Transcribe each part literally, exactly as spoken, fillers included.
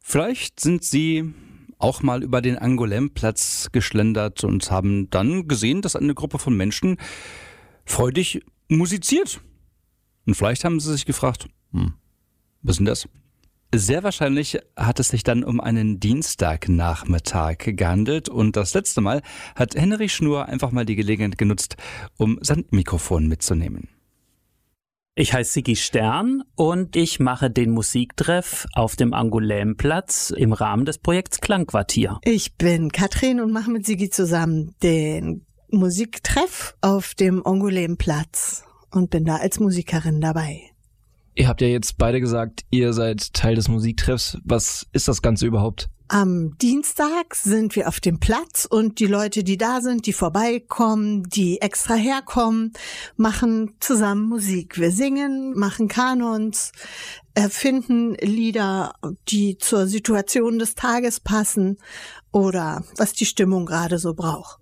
Vielleicht sind Sie auch mal über den Angoulême-Platz geschlendert und haben dann gesehen, dass eine Gruppe von Menschen freudig musiziert. Und vielleicht haben Sie sich gefragt, hm, was ist denn das? Sehr wahrscheinlich hat es sich dann um einen Dienstagnachmittag gehandelt und das letzte Mal hat Henry Schnur einfach mal die Gelegenheit genutzt, um sein Mikrofon mitzunehmen. Ich heiße Sigi Stern und ich mache den Musiktreff auf dem Angoulême-Platz im Rahmen des Projekts Klangquartier. Ich bin Katrin und mache mit Sigi zusammen den Musiktreff auf dem Angoulême-Platz und bin da als Musikerin dabei. Ihr habt ja jetzt beide gesagt, ihr seid Teil des Musiktreffs. Was ist das Ganze überhaupt? Am Dienstag sind wir auf dem Platz und die Leute, die da sind, die vorbeikommen, die extra herkommen, machen zusammen Musik. Wir singen, machen Kanons, erfinden Lieder, die zur Situation des Tages passen oder was die Stimmung gerade so braucht.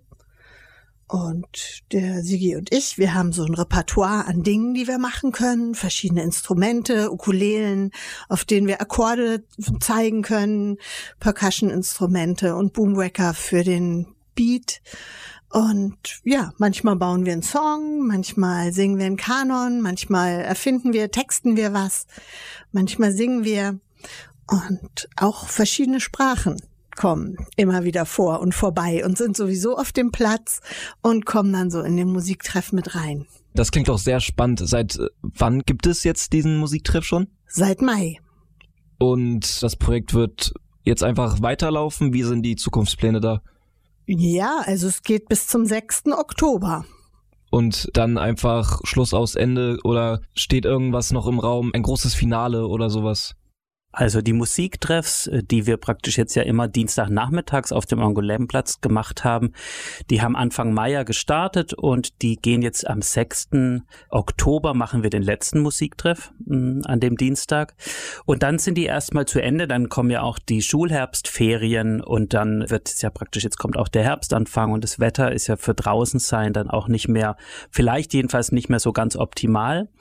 Und der Sigi und ich, wir haben so ein Repertoire an Dingen, die wir machen können, verschiedene Instrumente, Ukulelen, auf denen wir Akkorde zeigen können, Percussion-Instrumente und Boomwhacker für den Beat. Und ja, manchmal bauen wir einen Song, manchmal singen wir einen Kanon, manchmal erfinden wir, texten wir was, manchmal singen wir und auch verschiedene Sprachen kommen immer wieder vor und vorbei und sind sowieso auf dem Platz und kommen dann so in den Musiktreff mit rein. Das klingt auch sehr spannend. Seit wann gibt es jetzt diesen Musiktreff schon? Seit Mai. Und das Projekt wird jetzt einfach weiterlaufen? Wie sind die Zukunftspläne da? Ja, also es geht bis zum sechsten Oktober. Und dann einfach Schluss aus Ende oder steht irgendwas noch im Raum, ein großes Finale oder sowas? Also die Musiktreffs, die wir praktisch jetzt ja immer Dienstagnachmittags auf dem Angoulême-Platz gemacht haben, die haben Anfang Mai ja gestartet und die gehen jetzt am sechsten Oktober, machen wir den letzten Musiktreff mh, an dem Dienstag. Und dann sind die erstmal zu Ende, dann kommen ja auch die Schulherbstferien und dann wird es ja praktisch, jetzt kommt auch der Herbstanfang und das Wetter ist ja für draußen sein dann auch nicht mehr, vielleicht jedenfalls nicht mehr so ganz optimal.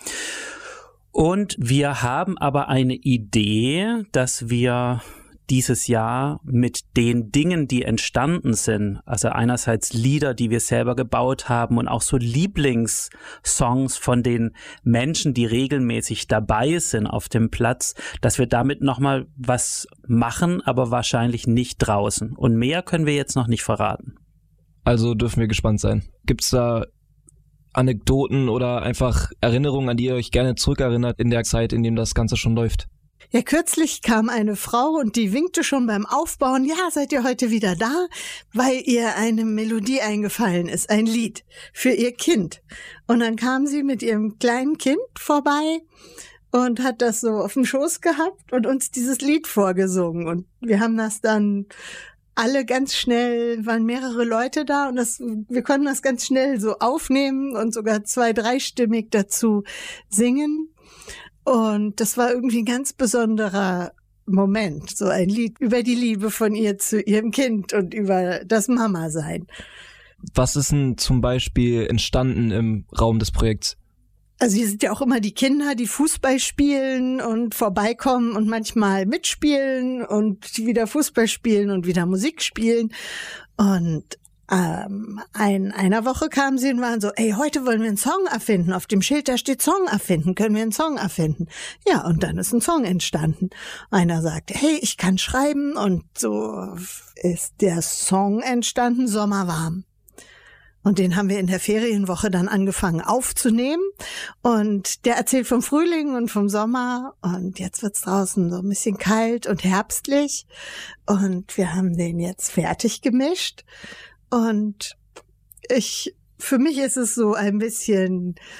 Und wir haben aber eine Idee, dass wir dieses Jahr mit den Dingen, die entstanden sind, also einerseits Lieder, die wir selber gebaut haben und auch so Lieblingssongs von den Menschen, die regelmäßig dabei sind auf dem Platz, dass wir damit nochmal was machen, aber wahrscheinlich nicht draußen. Und mehr können wir jetzt noch nicht verraten. Also dürfen wir gespannt sein. Gibt's da Anekdoten oder einfach Erinnerungen, an die ihr euch gerne zurückerinnert in der Zeit, in dem das Ganze schon läuft? Ja, kürzlich kam eine Frau und die winkte schon beim Aufbauen, ja, seid ihr heute wieder da, weil ihr eine Melodie eingefallen ist, ein Lied für ihr Kind. Und dann kam sie mit ihrem kleinen Kind vorbei und hat das so auf dem Schoß gehabt und uns dieses Lied vorgesungen. Und wir haben das dann alle ganz schnell, waren mehrere Leute da und das, wir konnten das ganz schnell so aufnehmen und sogar zwei-, dreistimmig dazu singen. Und das war irgendwie ein ganz besonderer Moment, so ein Lied über die Liebe von ihr zu ihrem Kind und über das Mama-Sein. Was ist denn zum Beispiel entstanden im Raum des Projekts? Also hier sind ja auch immer die Kinder, die Fußball spielen und vorbeikommen und manchmal mitspielen und wieder Fußball spielen und wieder Musik spielen. Und ähm, in einer Woche kamen sie und waren so, ey, heute wollen wir einen Song erfinden. Auf dem Schild, da steht Song erfinden. Können wir einen Song erfinden? Ja, und dann ist ein Song entstanden. Einer sagte, hey, ich kann schreiben. Und so ist der Song entstanden, Sommerwarm. Und den haben wir in der Ferienwoche dann angefangen aufzunehmen. Und der erzählt vom Frühling und vom Sommer. Und jetzt wird's draußen so ein bisschen kalt und herbstlich. Und wir haben den jetzt fertig gemischt. Und ich, für mich ist es so ein bisschen